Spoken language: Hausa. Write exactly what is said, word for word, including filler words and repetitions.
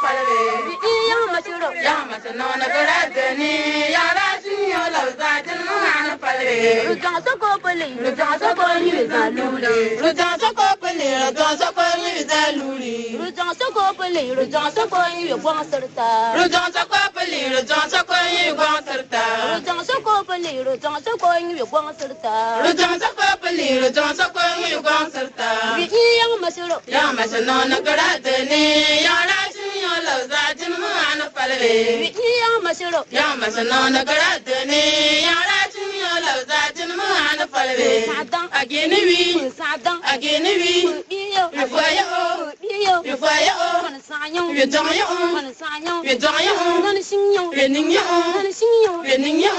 falbe ya masiro ya masino na garadani ya rashi yo lawzatin ana falbe rujan sako pali rujan sako ni zaluli rujan sako pali rujan sako ni zaluli rujan sako pali rujan sako ni gwang sarta rujan sako pali rujan sako ni gwang sarta rujan sako pali rujan sako ni gwang sarta rujan sako pali rujan sako ni gwang sarta ya masiro ya masino na garadani ya rashi yo lawzatin ana falbe ya masiro ya masino na garadani ya rashi yo lawzatin ana falbe ageni wi ageni wi wi foya o wi foya o wi dongya o wi dongya o wi ningya o wi ningya